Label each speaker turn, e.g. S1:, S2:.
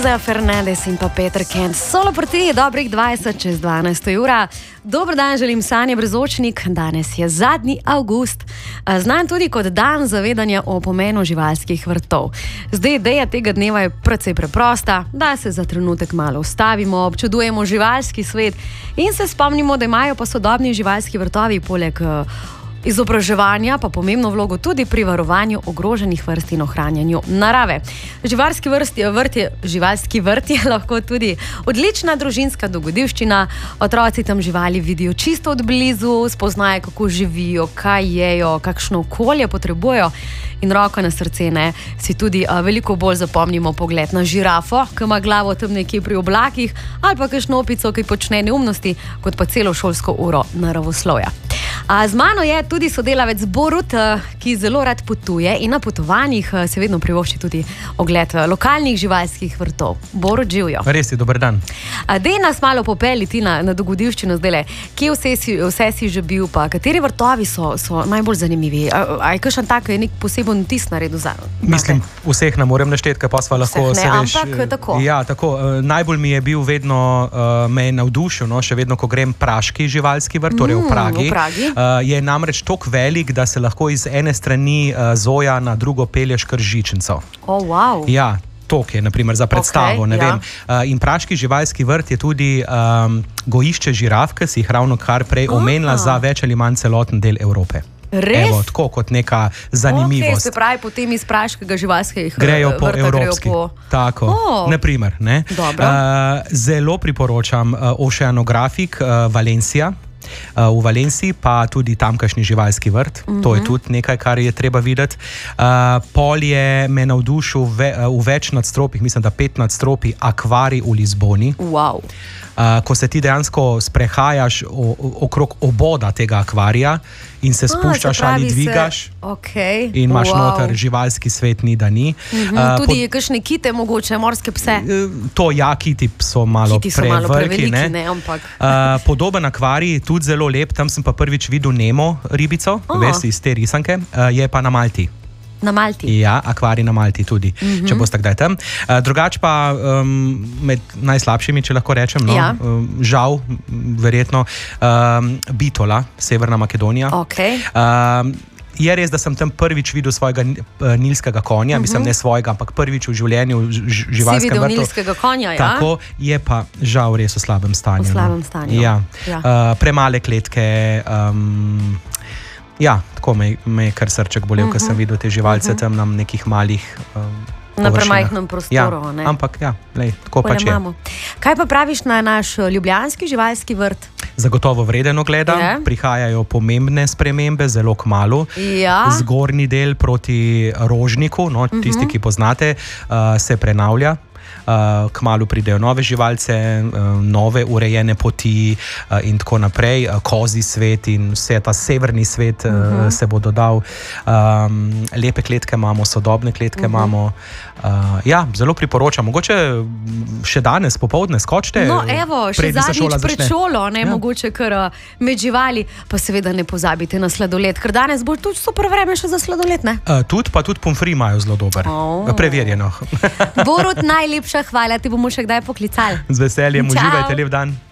S1: Luisa Fernandez in pa Peter Kent. Solo proti, dobrih 20 čez 12 ura. Dober dan, želim Sanja Brezočnik. Danes je zadnji avgust, znan tudi kot dan zavedanja o pomenu živalskih vrtov. Zdaj, ideja tega dneva je precej preprosta, da se za trenutek malo ustavimo, občudujemo živalski svet in se spomnimo, da imajo pa sodobni živalski vrtovi poleg izobraževanja pa pomembno vlogo tudi pri varovanju ogroženih vrst in ohranjanju narave. Živalski vrt je lahko tudi odlična družinska dogodivščina. Otroci tam živali vidijo čisto od blizu, spoznajo, kako živijo, kaj jejo, kakšno okolje potrebujejo. In roko na srce, si tudi veliko bolj zapomnimo pogled na žirafo, ki ima glavo tam nekje pri oblakih, ali pa kakšno opico, ki počne neumnosti, kot pa celo šolsko uro naravoslovja. Z mano je tudi sodelavec Borut, ki zelo rad potuje in na potovanjih se vedno privošči tudi ogled lokalnih živalskih vrtov. Borut, živjo.
S2: Res je, dober dan.
S1: Dej nas malo popeliti na dogodivščino zdajle. Kje vse si že bil, pa kateri vrtovi so najbolj zanimivi? A je kakšen tak nek poseben vtis naredil za?
S2: Mislim, vseh ne morem našteti, kaj pa sva lahko
S1: vseh ne, ampak tako.
S2: Ja, tako. Najbolj mi je bil vedno, me je navdušil, še vedno, ko grem praški živalski vrt, torej v Pragi. Je namreč toliko velik, da se lahko iz ene strani Zoja na drugo pelješ kar žičnico.
S1: Wow.
S2: Ja, tok je, naprimer, za predstavo, ne vem. In praški živalski vrt je tudi gojišče žiraf, ki si jih ravno kar prej omenila za več ali manj celoten del Evrope.
S1: Res?
S2: Evo, tako kot neka zanimivost.
S1: Se pravi, potem iz praškega živalskega
S2: grejo po
S1: vrta
S2: evropski. Tako, naprimer. Zelo priporočam Oceanographic Valencia. V Valenciji pa tudi tamkajšnji živalski vrt. To je tudi nekaj, kar je treba videti. Pol je me navdušil v več nadstropjih, mislim, da 5 nadstropij, akvarij v Lizboni.
S1: Wow.
S2: Ko se ti dejansko sprehajaš okrog oboda tega akvarija in se spuščaš ali dvigaš in imaš noter živalski svet, ni da ni.
S1: Tudi kakšne kite, mogoče morske pse?
S2: To ja, kiti so malo preveliki. Podoben akvarij, tudi zelo lep, tam sem pa prvič videl Nemo ribico, veš, iz te risanke, je pa na Malti.
S1: Na Malti?
S2: Ja, akvarij na Malti tudi, če boste kdaj tam. Drugač pa med najslabšimi, če lahko rečem, žal, verjetno, Bitola, Severna Makedonija. Je res, da sem tam prvič videl svojega nilskega konja, mislim, ne svojega, ampak prvič v življenju v živalskem vrtu.
S1: Si videl nilskega konja, ja?
S2: Tako, je pa žal res v slabem stanju.
S1: V slabem stanju.
S2: Ja. Premale kletke, ja, tako me je kar srček bolel, ko sem videl te živalce tam na nekih malih
S1: na premajhnem prostoru.
S2: Ja, ampak ja, tako pač je.
S1: Kaj pa praviš na naš ljubljanski živalski vrt?
S2: Zagotovo vreden ogleda, prihajajo pomembne spremembe, zelo kmalu. Zgornji del proti Rožniku, tisti, ki poznate, se prenavlja. Kmalu pridejo nove živalce, nove urejene poti in tako naprej. Kozji svet in vse ta severni svet se bo dodal. Lepe kletke imamo, sodobne kletke imamo. Ja, zelo priporočam. Mogoče še danes popoldne skočite.
S1: No, evo, še zadnjič pred šolo, mogoče kar med živali, pa seveda ne pozabite na sladoled, ker danes bo tudi super vreme še za sladoled, ne?
S2: Tudi, pa tudi pomfri imajo zelo dober. Preverjeno.
S1: Borut, najlepša hvala, ti bomo še kdaj poklicali.
S2: Z veseljem, uživajte, lep dan.